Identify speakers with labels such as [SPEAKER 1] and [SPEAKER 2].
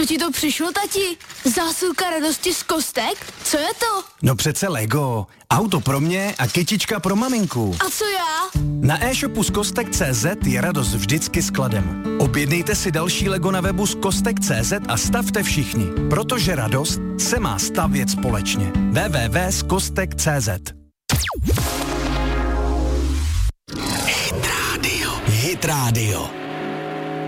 [SPEAKER 1] Co ti to přišlo, tati? Zásilka radosti z kostek? Co je to?
[SPEAKER 2] No přece Lego. Auto pro mě a kytička pro maminku.
[SPEAKER 1] A co já?
[SPEAKER 2] Na e-shopu z kostek.cz je radost vždycky skladem. Objednejte si další Lego na webu z kostek.cz a stavte všichni, protože radost se má stavět společně. www.skostek.cz.
[SPEAKER 3] Hit Radio.